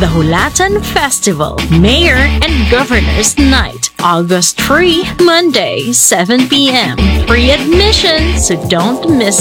The Hulatan Festival, Mayor and Governor's Night, August 3, Monday, 7 p.m. Free admission, so don't miss